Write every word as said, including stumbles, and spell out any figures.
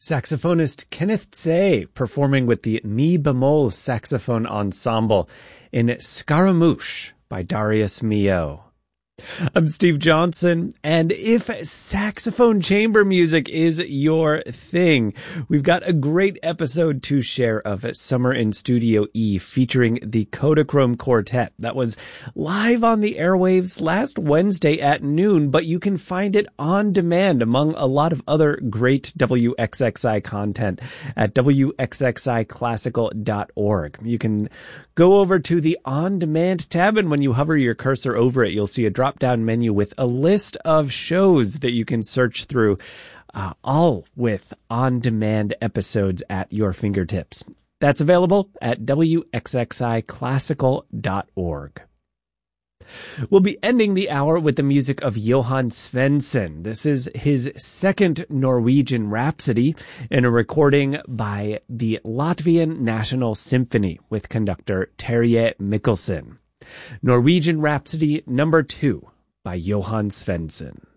Saxophonist Kenneth Tse performing with the Mi Bemol Saxophone Ensemble in Scaramouche by Darius Milhaud. I'm Steve Johnson, and if saxophone chamber music is your thing, we've got a great episode to share of Summer in Studio E featuring the Kodachrome Quartet. That was live on the airwaves last Wednesday at noon, but you can find it on demand among a lot of other great W X X I content at W X X I classical dot org. You can go over to the on-demand tab, and when you hover your cursor over it, you'll see a drop-down menu with a list of shows that you can search through, uh, all with on-demand episodes at your fingertips. That's available at W X X I classical dot org. We'll be ending the hour with the music of Johan Svensson. This is his second Norwegian Rhapsody in a recording by the Latvian National Symphony with conductor Terje Mikkelsen. Norwegian Rhapsody number two by Johan Svensson.